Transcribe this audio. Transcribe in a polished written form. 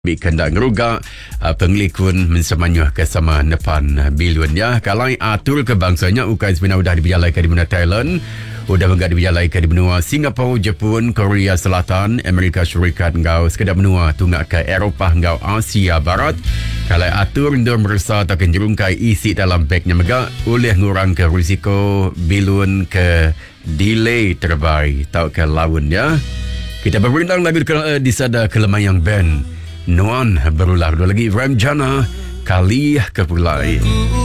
Bikendak ngerugak penglikun mensemanyuh ke sama nepan bilun ya. Kalai atur kebangsanya ukai sebenarnya udah diberjalakan di benua Thailand, udah enggak diberjalakan di benua Singapura, Jepun, Korea Selatan, Amerika Syarikat ngau sekedar benua tunggak ke Eropah ngau Asia Barat. Kalai atur ndur merasa tak kenjerungkai isi dalam bagnya megak oleh ngurang ke risiko bilun ke delay terbaik tau ke lawan ya. Kita berbincang lagi di sada kelemayang band Nuan berulah dua lagi Ramjana kali kepulai.